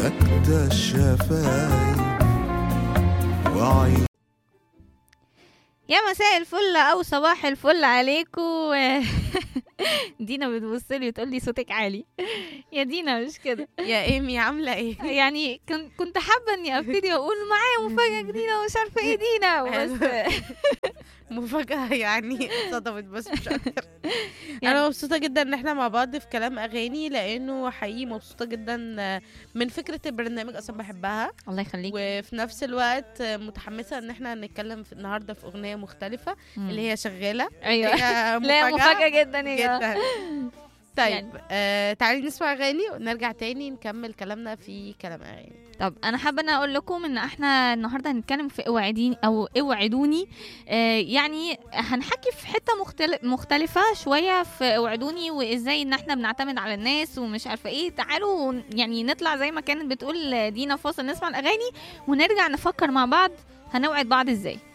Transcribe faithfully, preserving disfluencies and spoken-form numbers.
سكتة الشفايف وعين. يا مساء الفل او صباح الفل عليكم. دينا بتبصلي وتقولي صوتك عالي. يا دينا مش كده يا ايمي عامله ايه؟ يعني كن- كنت حابه اني ابتدي واقول معايا مفاجاه جديده ومش عارفه ايه دينا بس. مفاجاه يعني صدمت بس مش اكتر. يعني انا مبسوطه جدا ان احنا مع بعض في كلام اغاني، لانه حقيقي مبسوطه جدا من فكره البرنامج، اصلا بحبها، الله يخليك. وفي نفس الوقت متحمسه ان احنا هنتكلم في النهارده في اغنيه مختلفه مم. اللي هي شغاله. ايوه هي لا مفاجاه جدا يا جماعه. جدا. طيب يعني. آه تعالي نسمع اغاني ونرجع تاني نكمل كلامنا في كلام اغاني. طب انا حابه انا اقول لكم ان احنا النهارده هنتكلم في اوعديني او اوعدوني. آه يعني هنحكي في حته مختلف مختلفه شويه في اوعدوني، وازاي ان احنا بنعتمد على الناس ومش عارفه ايه. تعالوا يعني نطلع زي ما كانت بتقول دينا فاصل، نسمع الاغاني ونرجع نفكر مع بعض هنوعد بعض ازاي.